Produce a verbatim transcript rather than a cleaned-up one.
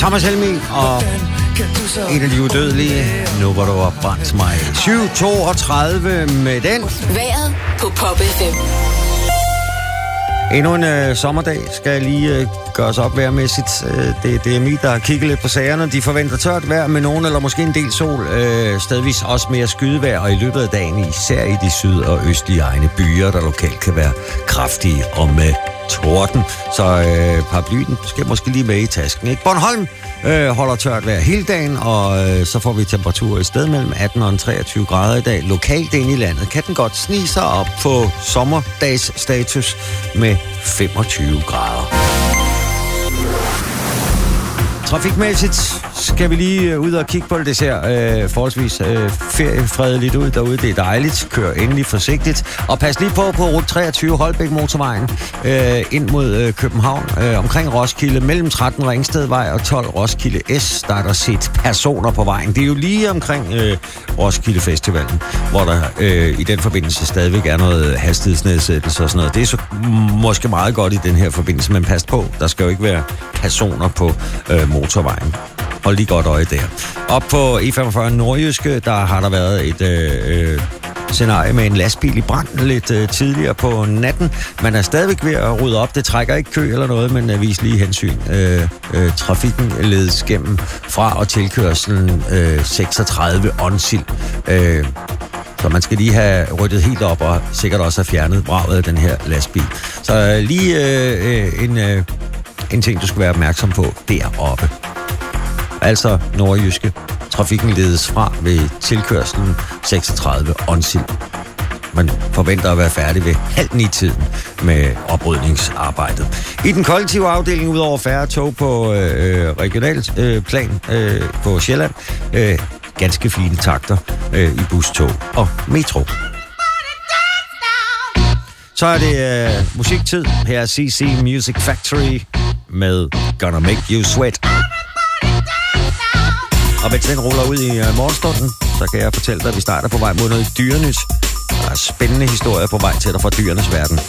Thomas Helmig og en af de udødelige. Nu hvor du har brændt mig. syv toogtredive med den. Vejret på Pop F M. Endnu en øh, sommerdag skal lige øh, gøres op vejrmæssigt. Øh, det, det er mig, der har kigget lidt på sagerne. De forventer tørt vejr med nogen eller måske en del sol. Øh, stedvis også mere skydevejr, og i løbet af dagen især i de syd- og østlige egne byer, der lokalt kan være kraftige og med torden. Så øh, paraplyen skal måske lige med i tasken. Ikke? Bornholm øh, holder tørt vejr hele dagen, og øh, så får vi temperaturer i sted mellem atten og treogtyve grader i dag. Lokalt inde i landet kan den godt snige sig op på sommerdagsstatus med femogtyve grader. Trafikmæssigt skal vi lige ud og kigge på det. Det ser øh, forholdsvis øh, feriefredeligt ud derude. Det er dejligt. Kør endelig forsigtigt. Og pas lige på på rute treogtyve Holbæk Motorvejen øh, ind mod øh, København. Øh, omkring Roskilde mellem tretten Ringstedvej og tolv Roskilde S, der er der set personer på vejen. Det er jo lige omkring øh, Roskilde Festivalen, hvor der øh, i den forbindelse stadigvæk er noget hastighedsnedsættelse og sådan noget. Det er så måske meget godt i den her forbindelse, men pas på. Der skal jo ikke være personer på øh, motorvejen. Hold lige godt øje der. Op på E femogfyrre Nordjyske, der har der været et øh, øh, scenarie med en lastbil i brand lidt øh, tidligere på natten. Man er stadigvæk ved at rydde op. Det trækker ikke kø eller noget, men øh, vis lige hensyn. Øh, øh, trafikken ledes gennem fra- og tilkørselen øh, seksogtredive Onsild. Øh, Så man skal lige have ryddet helt op og sikkert også have fjernet vraget af den her lastbil. Så øh, lige øh, øh, en, øh, en ting, du skal være opmærksom på deroppe. Altså Nordjyske. Trafikken ledes fra ved tilkørselen seksogtredive Onsild. Man forventer at være færdig ved halv ni tiden med oprydningsarbejdet. I den kollektive afdeling, udover færre tog på øh, regionalt øh, plan øh, på Sjælland, øh, ganske fine takter øh, i bus, tog og metro. Så er det øh, musiktid. Her er C C Music Factory med Gonna Make You Sweat. Og mens den ruller ud i uh, morgenstunden, så kan jeg fortælle dig, at vi starter på vej mod noget dyrenyt. Der er spændende historier på vej til dig fra dyrenes verden.